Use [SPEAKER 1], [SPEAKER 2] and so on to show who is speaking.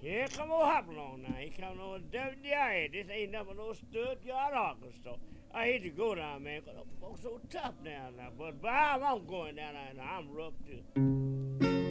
[SPEAKER 1] Yeah, come on, hop along now. He coming on WDIA. This ain't nothing no stud yard Arkansas. I hate to go down, man, 'cause the folks so tough down now. But I'm going down there, and I'm rough too.